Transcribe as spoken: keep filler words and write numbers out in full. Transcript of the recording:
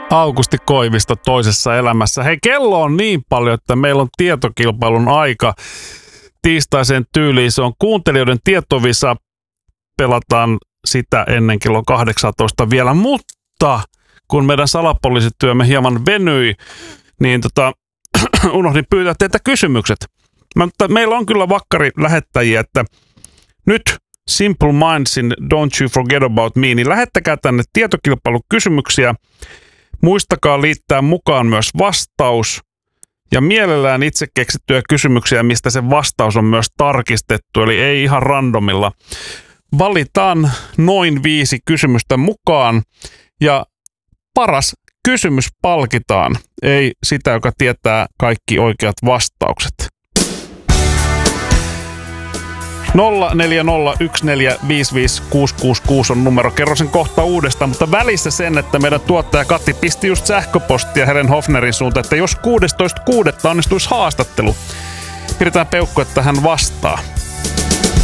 Aukusti Koivisto toisessa elämässä. Hei, kello on niin paljon, että meillä on tietokilpailun aika tiistaisen tyyliin. Se on kuuntelijoiden tietovisa. Pelataan sitä ennen kello kahdeksantoista vielä, mutta kun meidän salapoliisityömme hieman venyi, niin tota, unohdin pyytää teiltä kysymykset. Mutta meillä on kyllä vakkari lähettäjiä, että nyt Simple Mindsin Don't You Forget About Me, niin lähettäkää tänne tietokilpailukysymyksiä. Muistakaa liittää mukaan myös vastaus ja mielellään itse keksittyjä kysymyksiä, mistä se vastaus on myös tarkistettu, eli ei ihan randomilla. Valitaan noin viisi kysymystä mukaan ja paras kysymys palkitaan, ei sitä, joka tietää kaikki oikeat vastaukset. nolla neljä nolla yksi neljä viisi viisi kuusi kuusi kuusi on numero. Kerro sen kohta uudestaan, mutta välissä sen, että meidän tuottaja Kati pisti just sähköpostia Helen Hofnerin suuntaan, että jos kuudestoista kuudetta onnistuisi haastattelu, pidetään peukku, että hän vastaa.